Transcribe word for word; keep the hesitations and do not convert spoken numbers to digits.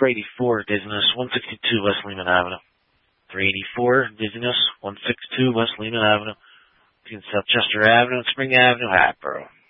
three eighty-four, dizziness, one sixty-two West Lehman Avenue. three eighty-four, dizziness, one sixty-two West Lehman Avenue. Between South Chester Avenue and Spring Avenue, Hatboro.